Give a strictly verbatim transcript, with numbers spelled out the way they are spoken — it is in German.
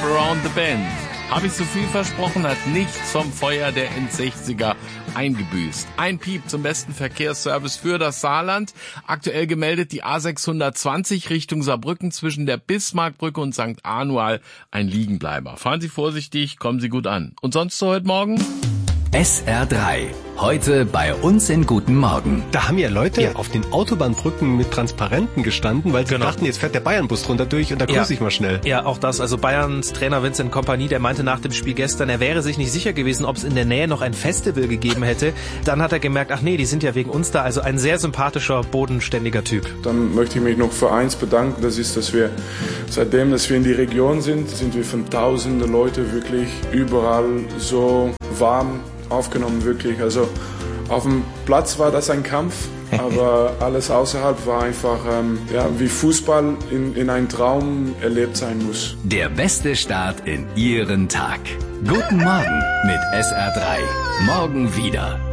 Around the Bend. Habe ich so viel versprochen, hat nichts vom Feuer der Endsechziger eingebüßt. Ein Piep zum besten Verkehrsservice für das Saarland. Aktuell gemeldet die A sechshundertzwanzig Richtung Saarbrücken zwischen der Bismarckbrücke und Sankt Anual ein Liegenbleiber. Fahren Sie vorsichtig, kommen Sie gut an. Und sonst so heute Morgen? S R drei. Heute bei uns in Guten Morgen. Da haben ja Leute Ja. auf den Autobahnbrücken mit Transparenten gestanden, weil sie Genau. dachten, jetzt fährt der Bayernbus drunter durch und da Ja. grüße ich mal schnell. Ja, auch das. Also Bayerns Trainer Vincent Kompany, der meinte nach dem Spiel gestern, er wäre sich nicht sicher gewesen, ob es in der Nähe noch ein Festival gegeben hätte. Dann hat er gemerkt, ach nee, die sind ja wegen uns da. Also ein sehr sympathischer, bodenständiger Typ. Dann möchte ich mich noch für eins bedanken. Das ist, dass wir seitdem, dass wir in die Region sind, sind wir von tausenden Leuten wirklich überall so warm aufgenommen, wirklich. Also auf dem Platz war das ein Kampf, aber alles außerhalb war einfach, ähm, ja, wie Fußball in, in einem Traum erlebt sein muss. Der beste Start in Ihren Tag. Guten Morgen mit S R drei. Morgen wieder.